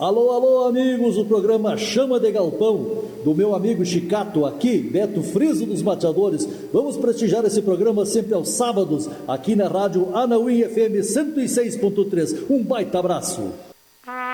Alô, alô, amigos, o programa Chama de Galpão, do meu amigo Chicato, aqui, Beto Friso dos Mateadores. Vamos prestigiar esse programa sempre aos sábados, aqui na rádio Anauim FM 106.3. Um baita abraço.